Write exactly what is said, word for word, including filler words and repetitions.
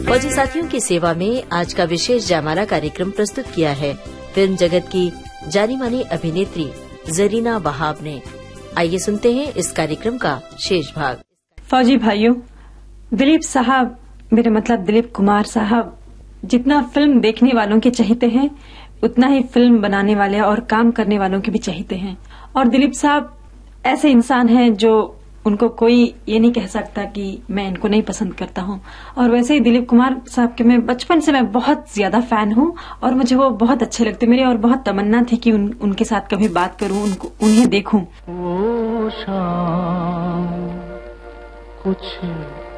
फौजी साथियों की सेवा में आज का विशेष जयमाला कार्यक्रम प्रस्तुत किया है फिल्म जगत की जानी मानी अभिनेत्री जरीना वहाब ने। आइए सुनते हैं इस कार्यक्रम का शेष भाग। फौजी भाइयों, दिलीप साहब, मेरे मतलब दिलीप कुमार साहब, जितना फिल्म देखने वालों के चाहते हैं उतना ही फिल्म बनाने वाले और काम करने वालों के भी चाहते हैं। और दिलीप साहब ऐसे इंसान हैं जो उनको कोई ये नहीं कह सकता कि मैं इनको नहीं पसंद करता हूँ। और वैसे ही दिलीप कुमार साहब के मैं बचपन से मैं बहुत ज्यादा फैन हूँ और मुझे वो बहुत अच्छे लगते। मेरी और बहुत तमन्ना थी कि उन, उनके साथ कभी बात करूँ, उनको उन्हें देखूं। वो शाम कुछ